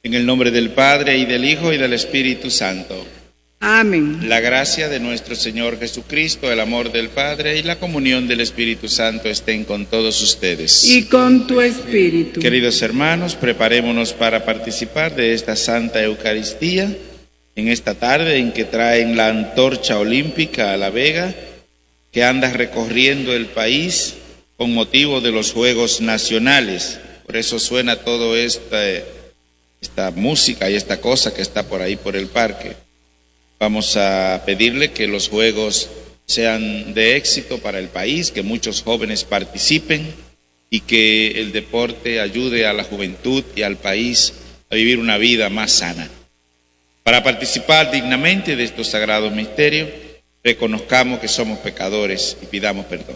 En el nombre del Padre, y del Hijo, y del Espíritu Santo. Amén. La gracia de nuestro Señor Jesucristo, el amor del Padre y la comunión del Espíritu Santo estén con todos ustedes. Y con tu espíritu. Queridos hermanos, preparémonos para participar de esta Santa Eucaristía en esta tarde en que traen la antorcha olímpica a La Vega, que anda recorriendo el país con motivo de los Juegos Nacionales. Por eso suena todo esta música y esta cosa que está por ahí por el parque. Vamos a pedirle que los Juegos sean de éxito para el país, que muchos jóvenes participen y que el deporte ayude a la juventud y al país a vivir una vida más sana. Para participar dignamente de estos sagrados misterios, reconozcamos que somos pecadores y pidamos perdón.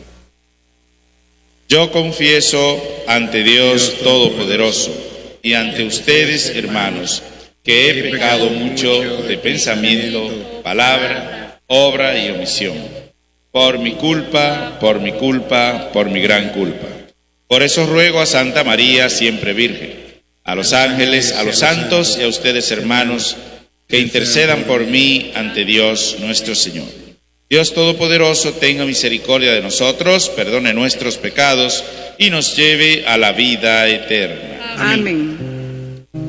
Yo confieso ante Dios Todopoderoso y ante ustedes, hermanos, que he pecado mucho de pensamiento, palabra, obra y omisión. Por mi culpa, por mi gran culpa. Por eso ruego a Santa María, siempre Virgen, a los ángeles, a los santos y a ustedes, hermanos, que intercedan por mí ante Dios nuestro Señor. Dios Todopoderoso tenga misericordia de nosotros, perdone nuestros pecados y nos lleve a la vida eterna. Amén.